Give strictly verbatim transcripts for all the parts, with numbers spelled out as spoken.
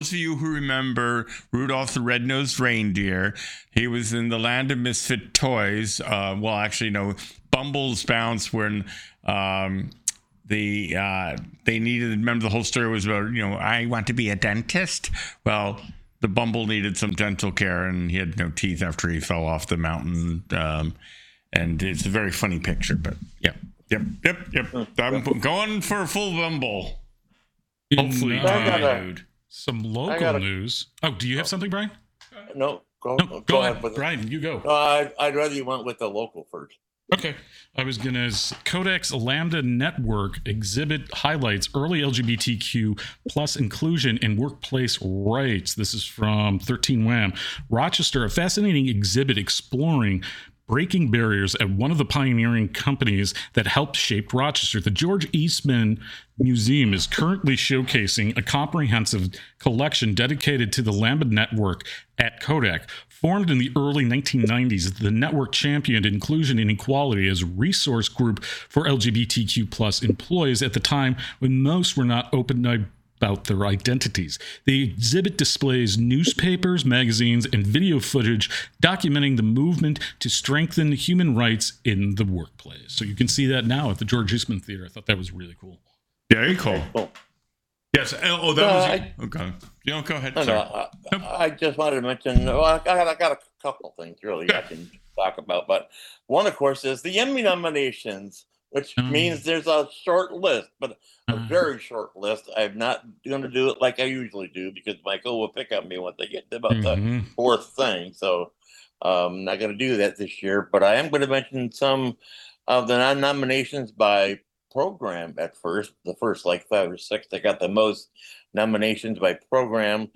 those of you who remember Rudolph the Red-Nosed Reindeer, he was in the Land of Misfit Toys. Uh, well, actually, no, Bumbles Bounce when um, the uh, they needed. Remember, the whole story was about, you know, I want to be a dentist. Well, the Bumble needed some dental care, and he had no teeth after he fell off the mountain. Um, and it's a very funny picture, but yeah. Yep, yep, yep. I'm going for a full Bumble. Hopefully, In, uh, gotta, some local gotta, news. Oh, do you have something, Brian? No, go, no, go, go ahead, ahead, with Brian. You go. No, I'd, I'd rather you went with the local first. Okay. I was going to... Codex Lambda Network exhibit highlights early L G B T Q plus inclusion in workplace rights. This is from thirteen W A M. Rochester, a fascinating exhibit exploring breaking barriers at one of the pioneering companies that helped shape Rochester. The George Eastman Museum is currently showcasing a comprehensive collection dedicated to the Lambda Network at Kodak. Formed in the early nineteen nineties, the network championed inclusion and equality as a resource group for L G B T Q plus employees at the time when most were not open about their identities. The exhibit displays newspapers, magazines, and video footage documenting the movement to strengthen human rights in the workplace. So you can see that now at the George Eastman Theater. I thought that was really cool. Very cool. Cool. Yes. Oh, that Uh, was I- okay. You know, go ahead. No, no, Sorry. I, I just wanted to mention, well, I got, I got a couple things really Yeah. I can talk about, but one, of course, is the Emmy nominations, which Mm. means there's a short list, but a Mm. very short list. I'm not going to do it like I usually do because Michael will pick on me once I get to about Mhm. the fourth thing. So I'm not going to do that this year, but I am going to mention some of the non-nominations by program at first. The first like five or six that got the most nominations by program.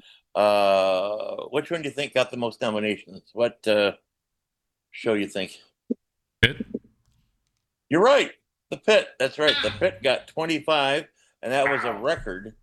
Uh, which one do you think got the most nominations? What uh, show you think? Pit? You're right. The Pit. That's right. The Pit got twenty-five, and that was a record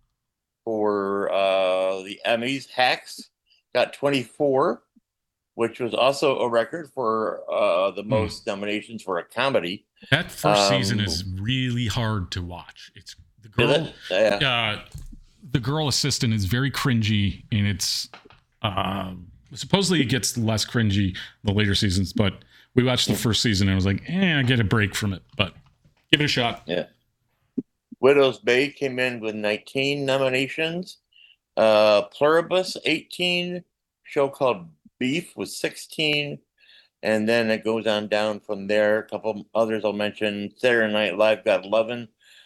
for uh, the Emmys. Hacks got twenty-four, which was also a record for uh, the most nominations for a comedy. That first Um, season is really hard to watch. It's the Is girl. it? Yeah. Uh, the girl assistant is very cringy, and it's uh, supposedly it gets less cringy the later seasons. But we watched the first season, and I was like, "Eh, I get a break from it." But give it a shot. Yeah. Widow's Bay came in with nineteen nominations. Uh, Pluribus, eighteen. Show called Beef was sixteen. And then it goes on down from there. A couple others I'll mention. Saturday Night Live got eleven.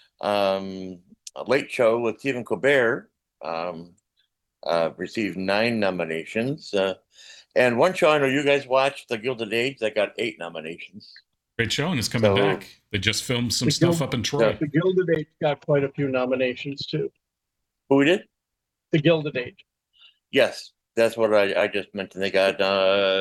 Um, a Late Show with Stephen Colbert um, uh, received nine nominations. Uh, and one show I know you guys watched, The Gilded Age, that got eight nominations. Great show, and it's coming So- back. They just filmed some The stuff Guild- up in Troy. The Gilded Age got quite a few nominations too. Who did? The Gilded Age. Yes, that's what I, I just mentioned. They got uh,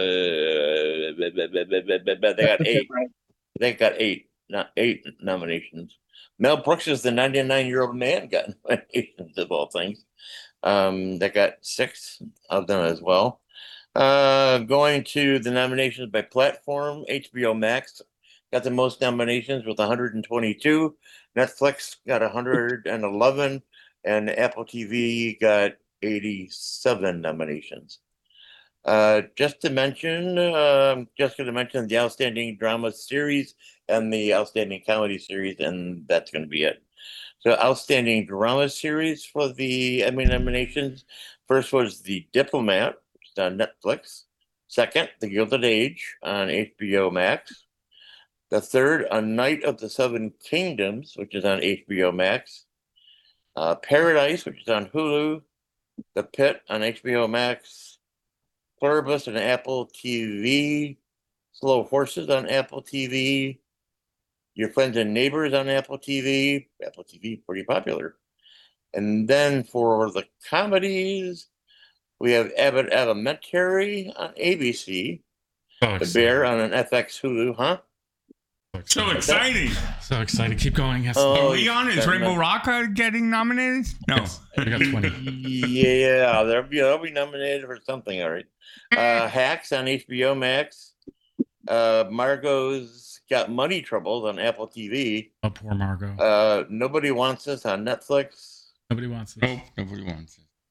they got eight. They got eight, not eight nominations. Mel Brooks is the ninety-nine-year-old man got nominations of all things. Um, they got six of them as well. Uh, going to the nominations by platform, H B O Max got the most nominations with one hundred twenty-two. Netflix got one hundred eleven, and Apple T V got eighty-seven nominations. Uh, just to mention, um, just going to mention the Outstanding Drama Series and the Outstanding Comedy Series, and that's going to be it. So, Outstanding Drama Series for the Emmy nominations. First was The Diplomat, which is on Netflix. Second, The Gilded Age on H B O Max. The third, A Night of the Seven Kingdoms, which is on H B O Max. Uh, Paradise, which is on Hulu. The Pit on H B O Max. Pluribus on Apple T V. Slow Horses on Apple T V. Your Friends and Neighbors on Apple T V. Apple T V, pretty popular. And then for the comedies, we have Abbott Elementary on A B C. So The Bear on an F X Hulu, huh? So exciting. So excited. Keep going. Yes. Oh, Are we on? Is yeah, Rainbow no. Rock uh, getting nominated? No. Yes. I got twenty. Yeah, they'll be, they'll be nominated for something, all right. Uh, Hacks on H B O Max. Uh, Margot's Got Money Troubles on Apple T V. Oh, poor Margot. Uh, Nobody Wants Us on Netflix. Nobody wants this. Nope. Nobody wants it.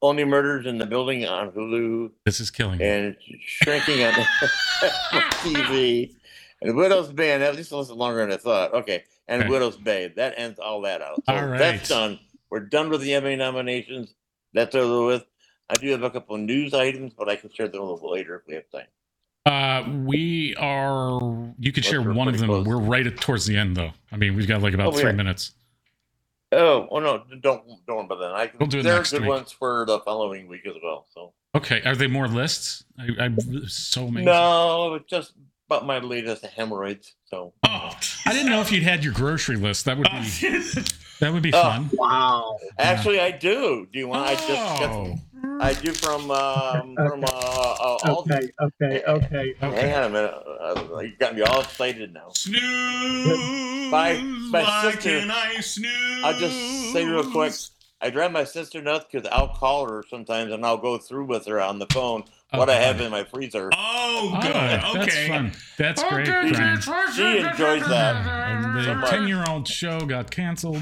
Only Murders in the Building on Hulu, This is killing me. and Shrinking on T V, and Widow's Bay. At least a little longer than I thought. Okay, and Okay. Widow's Bay. That ends all that out. So All right. that's done. We're done with the Emmy nominations. That's over with. I do have a couple of news items, but I can share them a little later if we have time. Uh, we are. You could share We're one of pretty them. close. We're right at towards the end, though. I mean, we've got like about Oh, we three are. minutes. Oh, oh no! Don't don't worry about that. I can, We'll do it there next are good week. ones for the following week as well. So Okay, are they more lists? I, I so many. no, it's just about my latest hemorrhoids. So Oh, I didn't know if you'd had your grocery list. That would be that would be Oh. fun. Wow. actually, I do. Do you want? I just got Oh, I do from um, from uh, uh, Aldi. Okay, okay, okay. okay. Hang on a minute. Uh, you got me all excited now. Snooze. My- my why sister- can I snooze? I'll just say real quick. I drive my sister nuts because I'll call her sometimes and I'll go through with her on the phone what I have in my freezer. Oh, Oh, good. that's okay. fun. That's great, Okay, Brian. She enjoys that. And So the much. ten-year-old show got canceled.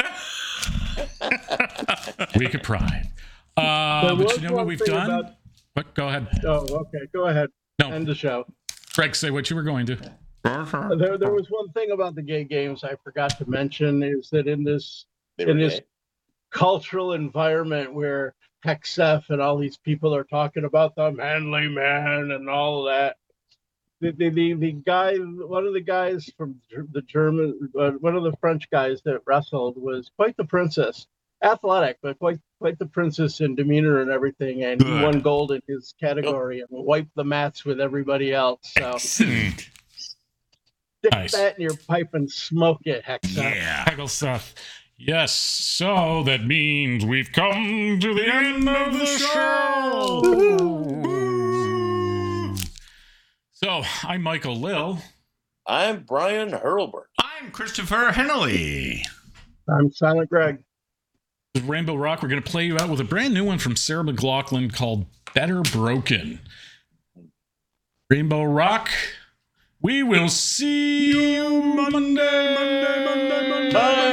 Week of Pride. Uh, There but was you know what one we've thing done? about- What? Go ahead. Oh, okay. Go ahead. No, End the show. Greg, say what you were going to. There, there was one thing about the gay games I forgot to mention is that in this They were in this gay. cultural environment where Hexef and all these people are talking about the manly man and all of that, the the, the, the guy, one of the guys from the German, uh, one of the French guys that wrestled was quite the princess, athletic, but quite quite the princess in demeanor and everything, and he Good. won gold in his category and wiped the mats with everybody else. So Excellent. stick Nice. that in your pipe and smoke it, Hexef. Yeah. Haggle stuff. Yes, so that means we've come to the end of the show. So I'm Michael Lill. I'm Brian Hurlbert. I'm Christopher Hennelly. I'm Silent Greg. This is Rainbow Rock. We're going to play you out with a brand new one from Sarah McLaughlin called Better Broken. Rainbow Rock. We will see you Monday, Monday, Monday, Monday. Bye.